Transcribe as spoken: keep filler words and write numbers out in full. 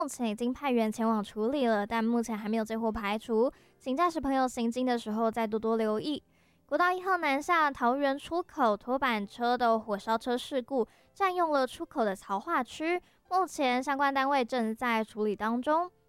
目前已经派员前往处理了，但目前还没有最后排除，请驾驶朋友行经的时候再多多留意。国道一号南下桃园出口拖板车的火烧车事故，占用了出口的槽化区，目前相关单位正在处理当中。